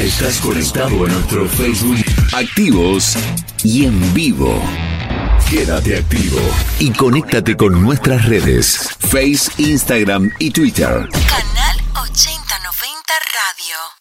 Estás conectado a nuestro Facebook. Activos y en vivo. Quédate activo y conéctate con nuestras redes. Face, Instagram y Twitter. Canal 8090 Radio.